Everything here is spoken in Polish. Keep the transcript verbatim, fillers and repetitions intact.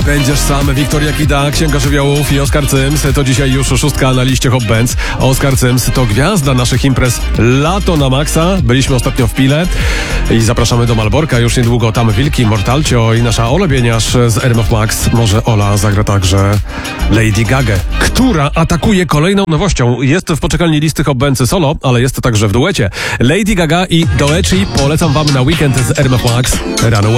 będziesz sam. Wiktoria Kida, Księga Żywiołów i Oskar Cyms. To dzisiaj już szóstka na liście Hot Bands. Oskar Cyms to gwiazda naszych imprez Lato na maksa. Byliśmy ostatnio w Pile i zapraszamy do Malborka. Już niedługo tam Wilki, Mortalcio i nasza Ola Bieniasz z R M F Max. Może Ola zagra także Lady Gagę, która atakuje kolejną nowością. Jest w poczekalni listy Hot Bands solo, ale jest także w duecie. Lady Gaga i Doechii polecam wam na weekend z R M F Max. Rano